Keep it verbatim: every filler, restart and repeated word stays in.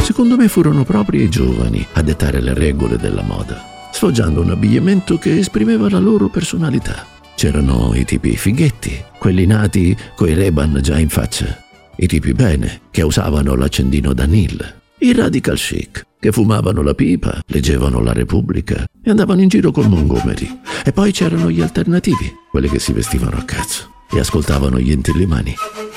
Secondo me furono proprio i giovani a dettare le regole della moda, sfoggiando un abbigliamento che esprimeva la loro personalità. C'erano i tipi fighetti, quelli nati coi Ray-Ban già in faccia, i tipi bene, che usavano l'accendino Danil, i radical chic, che fumavano la pipa, leggevano La Repubblica e andavano in giro con Montgomery. E poi c'erano gli alternativi, quelli che si vestivano a cazzo e ascoltavano gli Inti Illimani.